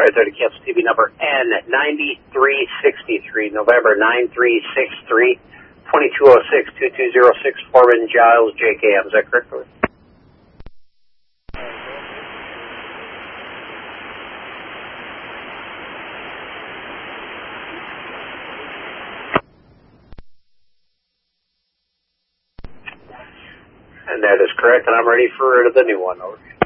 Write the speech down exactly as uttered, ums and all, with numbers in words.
right there to cancel T V number N nine three six three, November nine three six three, twenty-two oh six, twenty-two oh six, Foreman Giles, J K M. Is that correct? And that is correct, and I'm ready for the new one. Over.